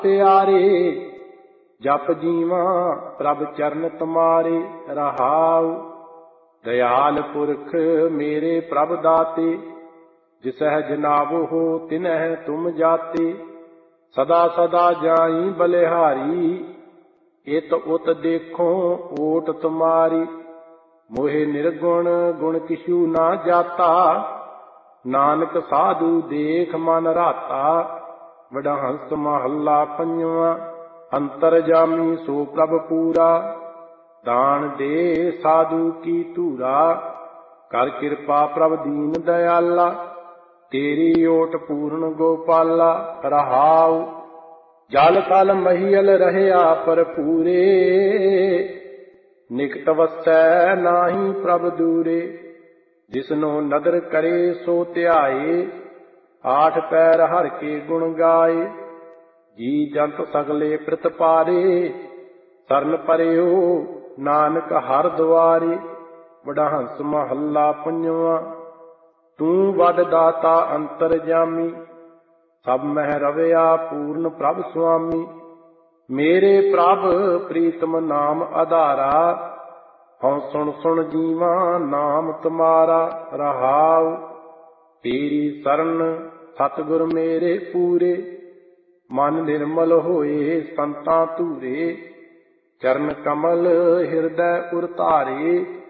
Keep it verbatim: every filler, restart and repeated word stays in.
प्यारे जप जीवा प्रभ चरण तुम्हारे रहाउ। दयाल पुरख मेरे प्रभ दाते जिसह जनाबो हो तिनह तुम जाते। सदा सदा जाई बलिहारी इत उत देखो ओट तुम्हारी। मोहे निर्गुण गुण किशु ना जाता नानक साधु देख मन राता। वडहंस महला पंजवा अंतर जामी सो प्रभ पूरा। दान दे साधु की धूरा कर कृपा प्रभ दीन दयाला। तेरी ओट पूर्ण गोपाला रहाउ। जल थल महियल रहया पर पूरे निकट वसै नाही प्रभ दूरे। जिसनो नदर करे सो ध्याए आठ पैर हर के गुण गाए। जी जंत सगले प्रित पारे सरन परियो नानक हर द्वारे। वडहंस महला पंजवा तू वड दाता अंतर जामी सब मह रवया पूर्ण प्रभ स्वामी। मेरे प्रभ प्रीतम नाम आधारा हਉ सुन सुन जीवा नाम तुम्हारा रहाउ। तेरी शरण सतगुर मेरे पूरे मन निर्मल होए संता धूरे। चरण कमल हृदय उर धारे